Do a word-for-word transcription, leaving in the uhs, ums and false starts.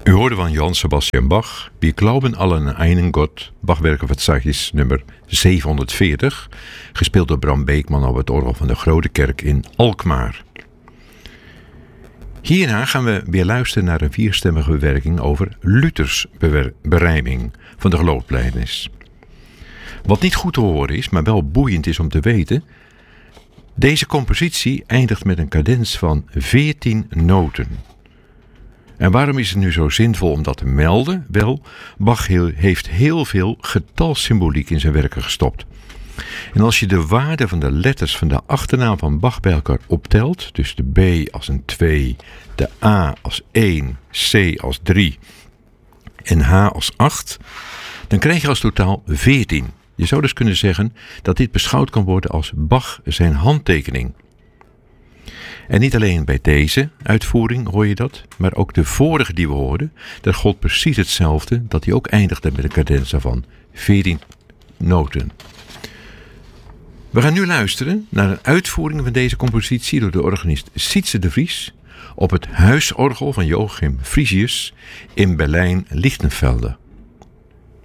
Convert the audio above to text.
U hoorde van Johann Sebastian Bach, Wir glauben alle an einen Gott, Bachwerkenverzeichnis nummer zevenhonderdveertig, gespeeld door Bram Beekman op het orgel van de Grote Kerk in Alkmaar. Hierna gaan we weer luisteren naar een vierstemmige bewerking over Luthers bewer- berijming van de geloofsbelijdenis. Wat niet goed te horen is, maar wel boeiend is om te weten, deze compositie eindigt met een cadens van veertien noten. En waarom is het nu zo zinvol om dat te melden? Wel, Bach heeft heel veel getalsymboliek in zijn werken gestopt. En als je de waarde van de letters van de achternaam van Bach bij elkaar optelt, dus de B als een twee, de A als één, C als drie en H als acht, dan krijg je als totaal veertien. Je zou dus kunnen zeggen dat dit beschouwd kan worden als Bach zijn handtekening. En niet alleen bij deze uitvoering hoor je dat, maar ook de vorige die we hoorden, daar gold precies hetzelfde, dat hij ook eindigde met een cadenza van veertien noten. We gaan nu luisteren naar een uitvoering van deze compositie door de organist Sietse de Vries op het huisorgel van Joachim Frisius in Berlijn-Lichtenfelde.